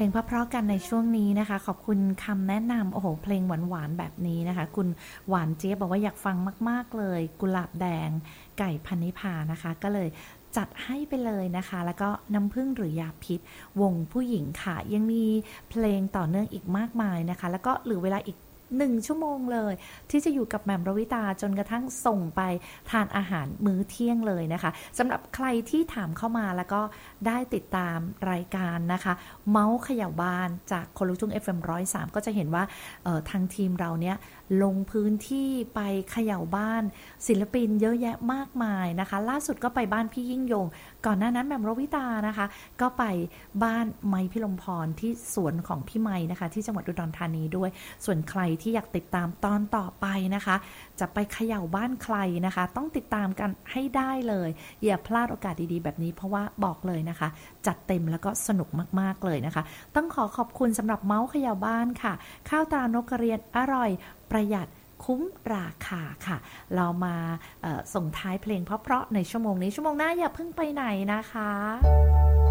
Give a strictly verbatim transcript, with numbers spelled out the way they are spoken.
ลงเพราะๆกันในช่วงนี้นะคะขอบคุณคำแนะนำโอ้โฮเพลงหวานๆแบบนี้นะคะคุณหวานเจี๊ยบบอกว่าอยากฟังมากๆเลยกุหลาบแดงไก่พันนิพานะคะก็เลยจัดให้ไปเลยนะคะแล้วก็น้ำผึ้งหรือยาพิษวงผู้หญิงค่ะยังมีเพลงต่อเนื่องอีกมากมายนะคะแล้วก็เหลือเวลาอีกหนึ่งชั่วโมงเลยที่จะอยู่กับแหม่มรวิตาจนกระทั่งส่งไปทานอาหารมื้อเที่ยงเลยนะคะสำหรับใครที่ถามเข้ามาแล้วก็ได้ติดตามรายการนะคะเมาส์เขย่าบ้านจากคนลุกทุ่ง เอฟ เอ็ม หนึ่งศูนย์สามก็จะเห็นว่าทางทีมเราเนี่ยลงพื้นที่ไปเขย่าบ้านศิลปินเยอะแยะมากมายนะคะล่าสุดก็ไปบ้านพี่ยิ่งยงก่อนหน้านั้นแหม่มรวิตานะคะก็ไปบ้านไมค์พิรมพรที่สวนของพี่ไมค์นะคะที่จังหวัดอุดรธานีด้วยส่วนใครที่อยากติดตามตอนต่อไปนะคะจะไปเขย่าบ้านใครนะคะต้องติดตามกันให้ได้เลยอย่าพลาดโอกาสดีๆแบบนี้เพราะว่าบอกเลยนะคะจัดเต็มแล้วก็สนุกมากๆเลยนะคะต้องขอขอบคุณสำหรับเมาส์เขย่าบ้านค่ะข้าวตรานกกระเรียนอร่อยประหยัดคุ้มราคาค่ะเรามาส่งท้ายเพลงเพราะๆในชั่วโมงนี้ชั่วโมงหน้าอย่าเพิ่งไปไหนนะคะ